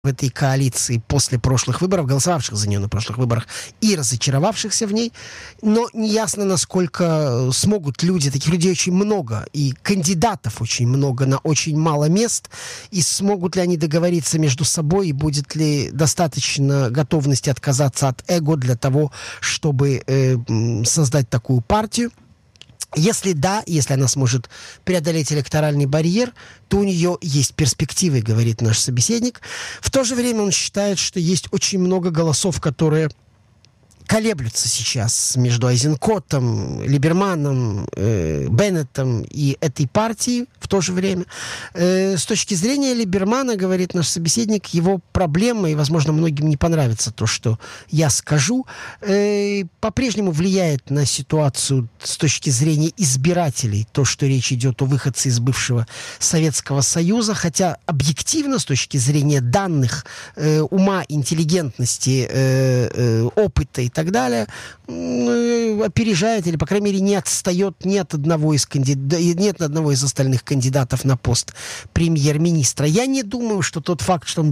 в этой коалиции после прошлых выборов, голосовавших за нее на прошлых выборах и разочаровавшихся в ней. Но неясно, насколько смогут люди, таких людей очень много, и кандидатов очень много на очень мало мест, и смогут ли они договориться между собой, и будет ли достаточно готовности отказаться от эго для того, чтобы создать такую партию. Если да, если она сможет преодолеть электоральный барьер, то у нее есть перспективы, говорит наш собеседник. В то же время он считает, что есть очень много голосов, которые колеблются сейчас между Айзенкотом, Либерманом, Беннетом и этой партией в то же время. С точки зрения Либермана, говорит наш собеседник, его проблема, и, возможно, многим не понравится то, что я скажу, по-прежнему влияет на ситуацию с точки зрения избирателей, то, что речь идет о выходце из бывшего Советского Союза, хотя объективно, с точки зрения данных, ума, интеллигентности, опыта и так далее, опережает или, по крайней мере, не отстает ни от одного из остальных кандидатов на пост премьер-министра. Я не думаю, что тот факт, что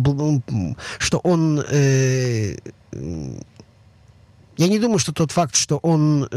он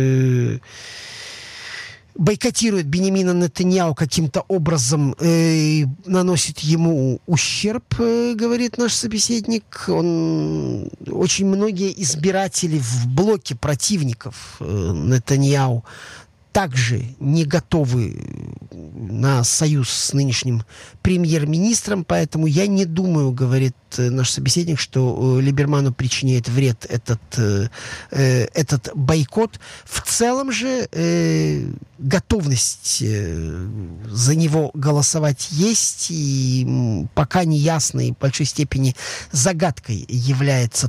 бойкотирует Беньямина Нетаньяху каким-то образом, наносит ему ущерб, говорит наш собеседник. Очень многие избиратели в блоке противников Нетаньяху также не готовы на союз с нынешним премьер-министром, поэтому я не думаю, говорит наш собеседник, что Либерману причиняет вред этот бойкот. В целом же готовность за него голосовать есть, и пока не ясно и в большой степени загадкой является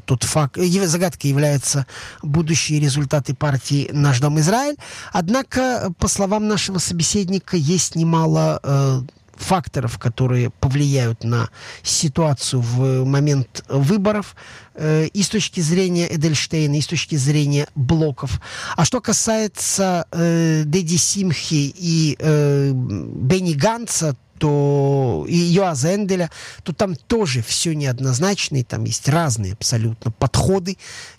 будущие результаты партии «Наш дом Израиль». Однако, по словам нашего собеседника, есть немало факторов, которые повлияют на ситуацию в момент выборов и с точки зрения Эдельштейна, и с точки зрения блоков. А что касается Деди Симхи и Бенни Ганца, и Йоаза Энделя, то там тоже все неоднозначно, и там есть разные абсолютно подходы.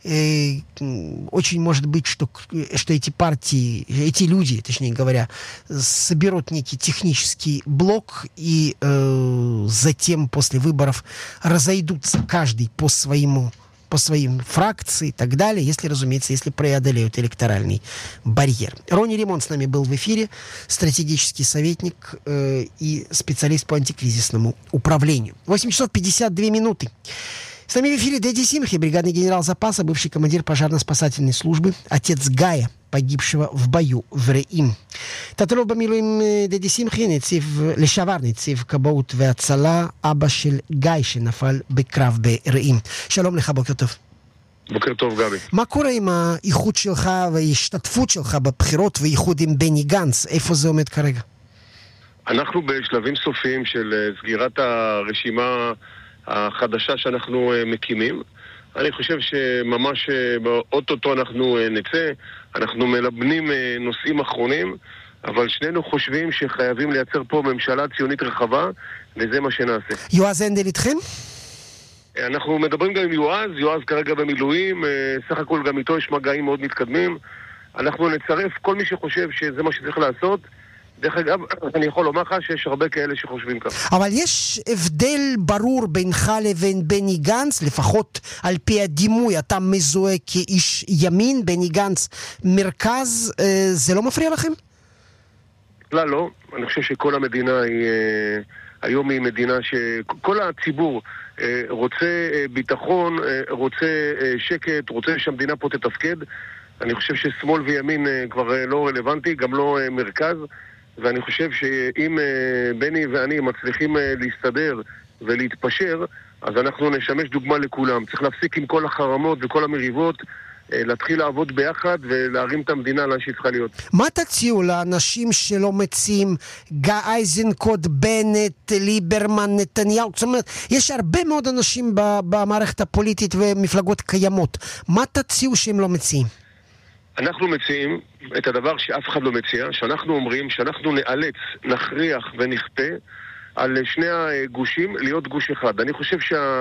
Очень может быть, что эти партии, эти люди, точнее говоря, соберут некий технический блок и затем после выборов разойдутся каждый по своим фракции и так далее, если преодолеют электоральный барьер. Рони Римон с нами был в эфире, стратегический советник и специалист по антикризисному управлению. 8 часов 52 минуты. С нами в эфире Деди Симхи, бригадный генерал запаса, бывший командир пожарно-спасательной службы, отец Гая, погибшего в бою в Реим. תת-אלוף במילואים דדי שמחי, לשעבר נציב כבאות והצלה, אבא של גיא שנפל בקרב ברעים. שלום לך, בוקר טוב. בוקר טוב, גבי. מה קורה עם האיחוד שלך וההשתתפות שלך בבחירות ואיחוד עם בני גנץ? איפה זה עומד כרגע? אנחנו בשלבים סופיים של סגירת הרשימה החדשה שאנחנו מקימים. אני חושב שממש באוטוטו אנחנו נצא, אנחנו מלבנים נושאים אחרונים, אבל שנינו חושבים שחייבים לייצר פה ממשלה ציונית רחבה, וזה מה שנעשה. יועז הנדל איתכם? אנחנו מדברים גם עם יועז כרגע במילואים, סך הכל גם איתו יש מגעים מאוד מתקדמים. אנחנו נצרף כל מי שחושב שזה מה שצריך לעשות. דרך אגב, אני יכול לומר לך שיש הרבה כאלה שחושבים כך. אבל יש הבדל ברור בינך לבין בני גנץ, לפחות על פי הדימוי, אתה מזוהה כאיש ימין, בני גנץ מרכז, זה לא מפריע לכם? לא. אני חושב שכל המדינה היום היא מדינה שכל הציבור רוצה ביטחון, רוצה שקט, רוצה שהמדינה פה תתפקד. אני חושב ששמאל וימין כבר לא רלוונטי, גם לא מרכז. ואני חושב שאם בני ואני מצליחים להסתדר ולהתפשר, אז אנחנו נשמש דוגמה לכולם. צריך להפסיק עם כל החרמות וכל המריבות, להתחיל לעבוד ביחד ולהרים את המדינה לאן שהיא צריכה להיות. מה תציעו לאנשים שלא מציעים אייזנקוט, בנט, ליברמן, נתניהו? זאת אומרת, יש הרבה מאוד אנשים במערכת הפוליטית ומפלגות קיימות. מה תציעו שהם לא מציעים? אנחנו מציעים את הדבר שאף אחד לא מציע, שאנחנו אומרים שאנחנו נאלץ, נכריח ונכפה על שני הגושים להיות גוש אחד. אני חושב